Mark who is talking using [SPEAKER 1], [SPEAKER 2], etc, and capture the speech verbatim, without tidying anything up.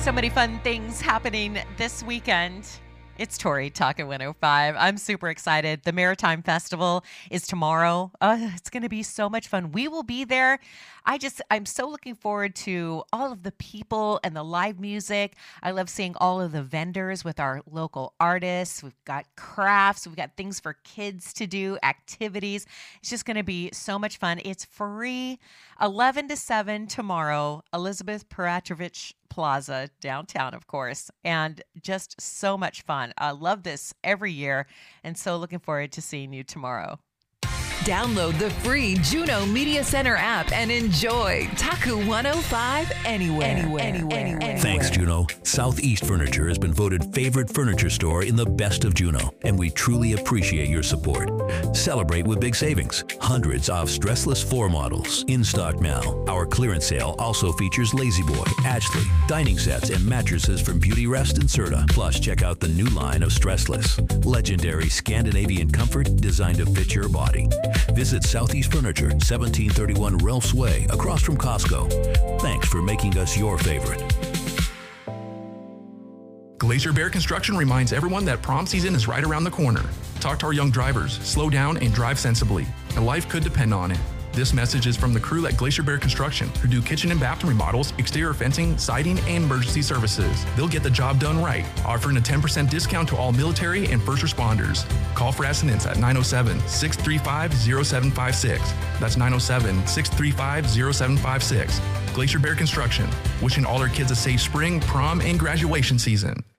[SPEAKER 1] So many fun things happening this weekend. It's Tori talking one oh five. I'm super excited. The Maritime Festival is tomorrow. Uh, it's going to be so much fun. We will be there. I just, I'm so looking forward to all of the people and the live music. I love seeing all of the vendors with our local artists. We've got crafts. We've got things for kids to do, activities. It's just going to be so much fun. It's free. eleven to seven tomorrow, Elizabeth Peratrovich Plaza downtown, of course, and just so much fun. I love this every year, and so looking forward to seeing you tomorrow.
[SPEAKER 2] Download the free Juno Media Center app and enjoy Taku one oh five anywhere, anywhere, anywhere. anywhere.
[SPEAKER 3] Thanks, Juno. Southeast Furniture has been voted favorite furniture store in the best of Juno, and we truly appreciate your support. Celebrate with big savings. Hundreds of stressless floor models in stock now. Our clearance sale also features Lazy Boy, Ashley, dining sets, and mattresses from Beauty Rest and Serta. Plus, check out the new line of stressless. Legendary Scandinavian comfort designed to fit your body. Visit Southeast Furniture, seventeen thirty-one Ralph's Way, across from Costco. Thanks for making us your favorite.
[SPEAKER 4] Glacier Bear Construction reminds everyone that prom season is right around the corner. Talk to our young drivers, slow down, and drive sensibly. A life could depend on it. This message is from the crew at Glacier Bear Construction, who do kitchen and bathroom remodels, exterior fencing, siding, and emergency services. They'll get the job done right, offering a ten percent discount to all military and first responders. Call for estimates at nine oh seven, six three five, oh seven five six. That's nine oh seven, six three five, oh seven five six. Glacier Bear Construction, wishing all our kids a safe spring, prom, and graduation season.